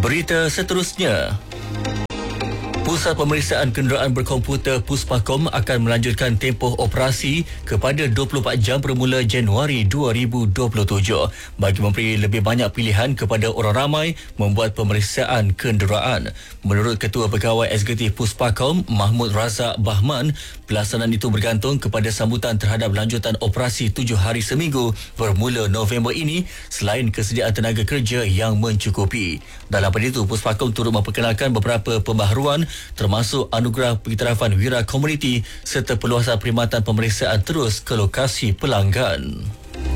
Berita seterusnya. Pusat Pemeriksaan Kenderaan Berkomputer Puspakom akan melanjutkan tempoh operasi kepada 24 jam bermula Januari 2027 bagi memberi lebih banyak pilihan kepada orang ramai membuat pemeriksaan kenderaan. Menurut Ketua Pegawai Eksekutif Puspakom, Mahmud Razak Bahman, pelaksanaan itu bergantung kepada sambutan terhadap lanjutan operasi 7 hari seminggu bermula November ini selain kesediaan tenaga kerja yang mencukupi. Dalam pada itu, Puspakom turut memperkenalkan beberapa pembaharuan termasuk anugerah pengiktirafan wira komuniti serta perluasan perkhidmatan pemeriksaan terus ke lokasi pelanggan.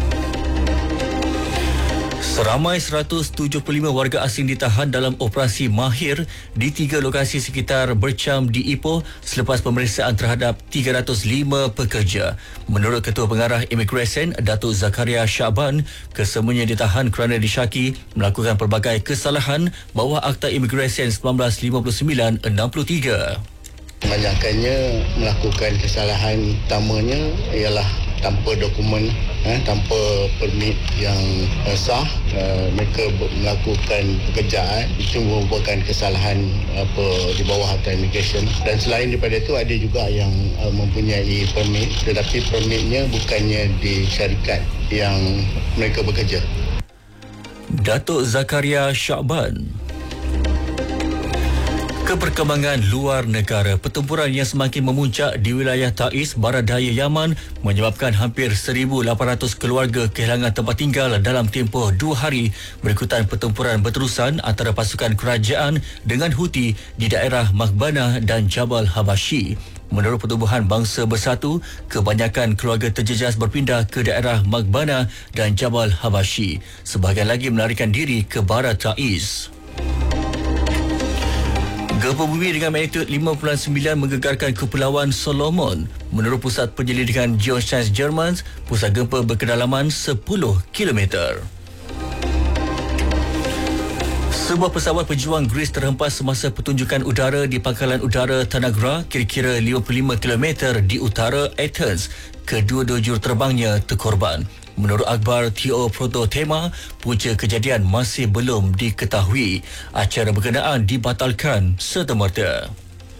Seramai 175 warga asing ditahan dalam operasi Mahir di 3 lokasi sekitar Bercam di Ipoh selepas pemeriksaan terhadap 305 pekerja. Menurut Ketua Pengarah Imigresen, Datuk Zakaria Syakban, kesemuanya ditahan kerana disyaki melakukan pelbagai kesalahan bawah Akta Imigresen 1959-63. Kebanyakannya melakukan kesalahan utamanya ialah tanpa dokumen, tanpa permit yang sah. Mereka melakukan pekerjaan itu merupakan kesalahan di bawah Akta Immigration. Dan selain daripada itu ada juga yang mempunyai permit tetapi permitnya bukannya di syarikat yang mereka bekerja. Datuk Zakaria Syakban. Keperkembangan luar negara, pertempuran yang semakin memuncak di wilayah Taiz, barat daya Yaman menyebabkan hampir 1,800 keluarga kehilangan tempat tinggal dalam tempoh 2 hari berikutan pertempuran berterusan antara pasukan kerajaan dengan Houthi di daerah Maghbanah dan Jabal Habashi. Menurut Pertubuhan Bangsa Bersatu, kebanyakan keluarga terjejas berpindah ke daerah Maghbanah dan Jabal Habashi. Sebahagian lagi melarikan diri ke barat Taiz. Gempa bumi dengan magnitud 5.9 menggegarkan Kepulauan Solomon. Menurut Pusat Penyelidikan Geoscience Jerman, pusat gempa berkedalaman 10 km. Sebuah pesawat pejuang Greece terhempas semasa pertunjukan udara di pangkalan udara Tanagra kira-kira 55 km di utara Athens. Kedua-dua juruterbangnya terkorban. Menurut akhbar Theo Prototema, punca kejadian masih belum diketahui. Acara berkenaan dibatalkan serta-merta.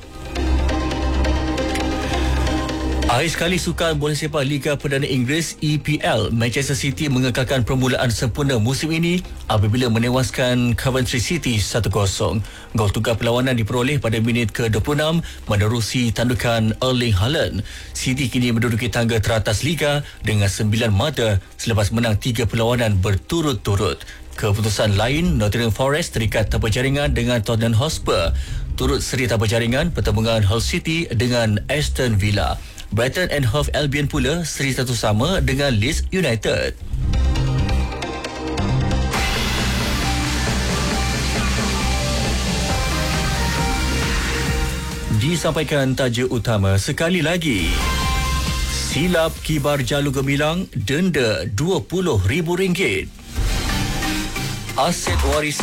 Akhir sekali sukan bola sepak Liga Perdana Inggeris EPL, Manchester City mengekalkan permulaan sempurna musim ini apabila menewaskan Coventry City 1-0. Gol tunggal perlawanan diperoleh pada minit ke-26 menerusi tandukan Erling Haaland. City kini menduduki tangga teratas Liga dengan 9 mata selepas menang 3 perlawanan berturut-turut. Keputusan lain, Nottingham Forest terikat tanpa jaringan dengan Tottenham Hotspur. Turut seri tanpa jaringan pertembungan Hull City dengan Aston Villa. Brighton and Hove Albion pula seri 1 sama dengan Leeds United. Disampaikan tajuk utama sekali lagi. Silap kibar Jalu Gemilang, denda RM20,000. Aset waris